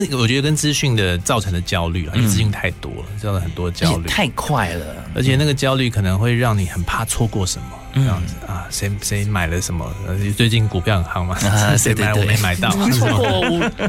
我觉得跟资讯的造成的焦虑因为资讯太多了，造成很多焦虑， 太快了， 而且那个焦虑可能会让你很怕错过什么。这样子啊，谁买了什么？最近股票很夯嘛，谁买了我没买到， 错过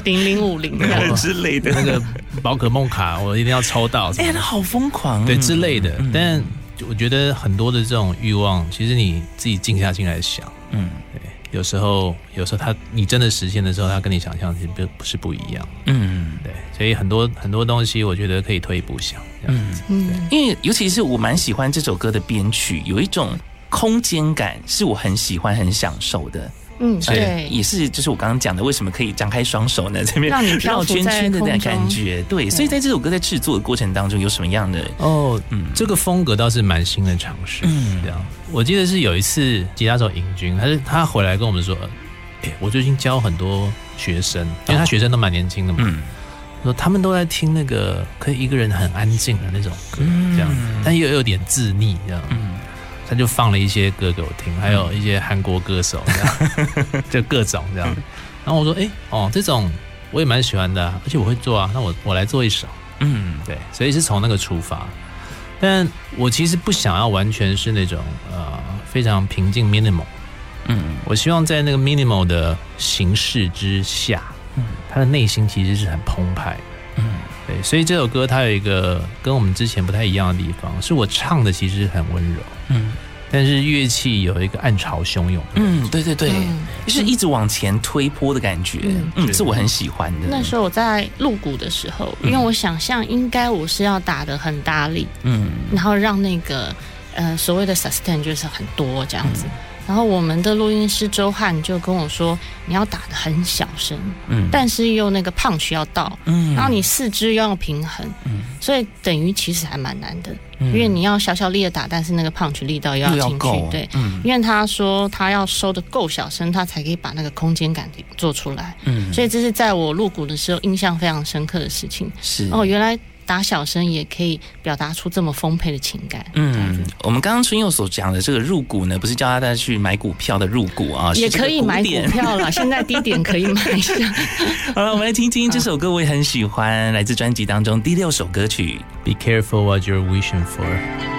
5050 之类的， 那个宝可梦卡我一定要抽到， 那好疯狂， 对之类的。但我觉得很多的这种欲望，其实你自己静下心来想，对，有时候你真的实现的时候，它跟你想象其实不是不一样，对，所以很多东西我觉得可以退一步想，这样子， 因为尤其是我蛮喜欢这首歌的编曲，有一种空间感是我很喜欢很享受的， 对， 也是就是我刚刚讲的，为什么可以张开双手呢？这边让你绕圈圈的那感觉，对，所以在这首歌在制作的过程当中有什么样的这个风格倒是蛮新的尝试，这样。我记得是有一次吉他手尹军，他回来跟我们说，我最近教很多学生，因为他学生都蛮年轻的嘛，说他们都在听那个可以一个人很安静的那种歌，这样，但又有点自溺这样，他就放了一些歌给我听，还有一些韩国歌手这样，就各种这样。然后我说，这种我也蛮喜欢的而且我会做啊，那我来做一首，对，所以是从那个出发。但我其实不想要完全是那种非常平静 minimal，我希望在那个 minimal 的形式之下，他的内心其实是很澎湃，对，所以这首歌它有一个跟我们之前不太一样的地方，是我唱的其实很温柔，但是乐器有一个暗潮汹涌， 对，就是一直往前推波的感觉，是我很喜欢的。 那时候我在录鼓的时候，因为我想象应该我是要打得很大力，然后让那个所谓的 sustain 就是很多这样子。然后我们的录音师周汉就跟我说，你要打得很小声，但是又那个punch要到，然后你四肢又要平衡，所以等于其实还蛮难的，因为你要小小力的打，但是那个punch力道又要进去，对，因为他说他要收得够小声，他才可以把那个空间感做出来，所以这是在我录鼓的时候印象非常深刻的事情。 是原来打小声也可以表达出这么丰沛的情感。 我们刚刚春佑所讲的这个入股呢，不是叫大家去买股票的入股啊， 也可以买股票啦，现在低点可以买一下。 好了，我们来听听这首歌，我也很喜欢，来自专辑当中第6首歌曲。 Be careful what you're wishing for.